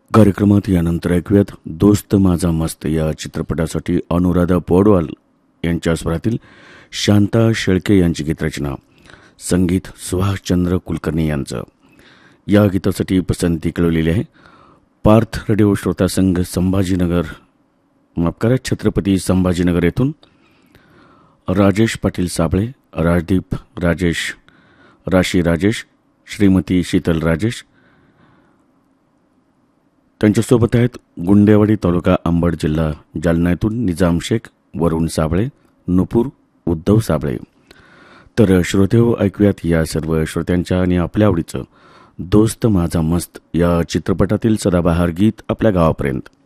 कार्यक्रमात यानंतर ऐकूयात दोस्त माझा मस्त या चित्रपटासाठी अनुराधा पौडवाल यांच्या स्वरातील शांता शेळके यांची गीतरचना, संगीत सुभाषचंद्र कुलकर्णी यांचं. या गीतासाठी पसंती कळवलेली आहे पार्थ रेडिओ श्रोता संघ संभाजीनगर, छत्रपती संभाजीनगर येथून राजेश पाटील साबळे, राजदीप राजेश, राशी राजेश, श्रीमती शीतल राजेश. त्यांच्यासोबत आहेत गुंडेवाडी तालुका अंबड जिल्हा जालना येथून निजाम शेख, वरुण साबळे, नुपूर, उद्धव साबळे. तर श्रोतेहो, ऐकूयात या सर्व श्रोत्यांच्या आणि आपल्या आवडीचं दोस्त माझा मस्त या चित्रपटातील सदाबहार गीत आपल्या गावापर्यंत.